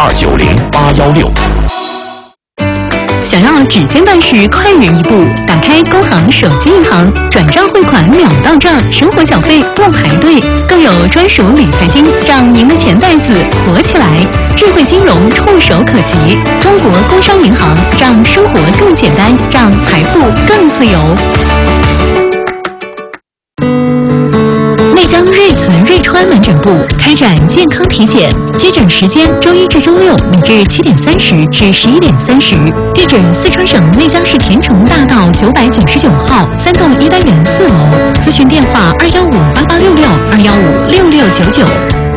290-816。 想要指尖办事快人一步，打开工行手机银行，转账汇款秒到账，生活缴费不排队，更有专属理财金，让您的钱袋子活起来。智慧金融触手可及，中国工商银行让生活更简单，让财富更自由。内江瑞慈瑞川门诊部开展健康体检，接诊时间周一至周六每日7点30至11点30，地址四川省内江市田城大道999号3栋1单元4楼，咨询电话2158866，2156699。